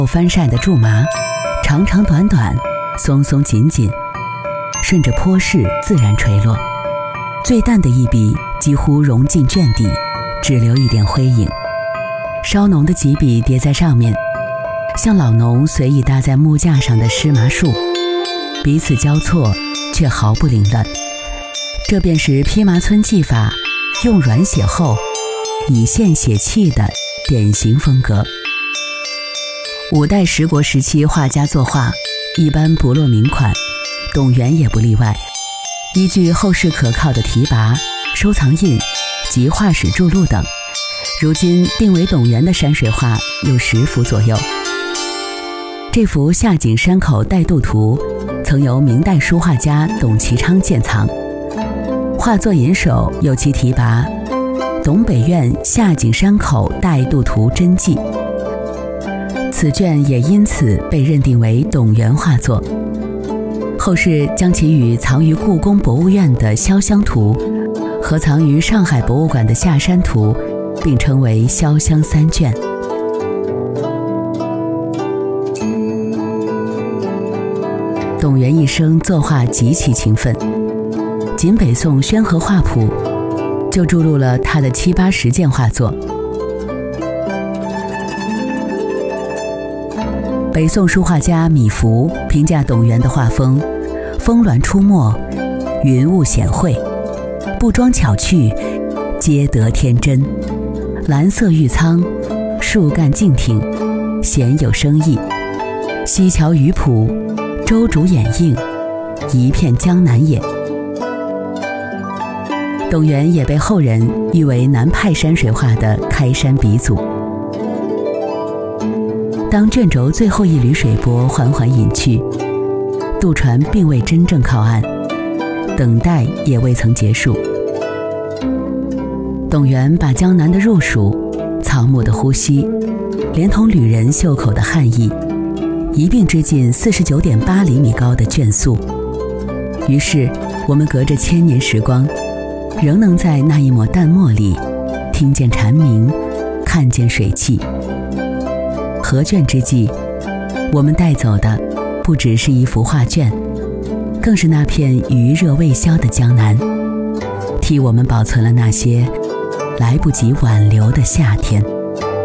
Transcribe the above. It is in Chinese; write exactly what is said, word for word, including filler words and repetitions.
翻晒的苎麻，长长短短，松松紧紧，顺着坡势自然垂落。最淡的一笔几乎融进卷底，只留一点灰影。稍浓的几笔叠在上面，像老农随意搭在木架上的湿麻树，彼此交错，却毫不凌乱。这便是披麻皴技法用软写厚，以线写气的典型风格。五代十国时期画家作画一般不落名款，董源也不例外。依据后世可靠的题跋、收藏印及画史著录等，如今定为董源的山水画有十幅左右。这幅下井山口带渡图曾由明代书画家董其昌鉴藏，画作引首有其题跋董北苑下井山口带渡图真迹，此卷也因此被认定为董源画作。后世将其与藏于故宫博物院的潇湘图和藏于上海博物馆的下山图并称为潇湘三卷。董源一生作画极其勤奋，仅北宋《宣和画谱》就著录了他的七八十件画作。北宋书画家米芾评价董源的画风：峰峦出没，云雾显晦，不装巧趣，皆得天真。蓝色玉苍，树干静挺，鲜有生意。西樵鱼浦，周竹掩映，一片江南也。董源也被后人誉为南派山水画的开山鼻祖。当卷轴最后一缕水波缓缓隐去，渡船并未真正靠岸，等待也未曾结束。董源把江南的入暑、草木的呼吸，连同旅人袖口的汗意，一并织进四十九点八厘米高的卷素。于是，我们隔着千年时光，仍能在那一抹淡墨里，听见蝉鸣，看见水汽。合卷之际，我们带走的不只是一幅画卷，更是那片余热未消的江南，替我们保存了那些来不及挽留的夏天。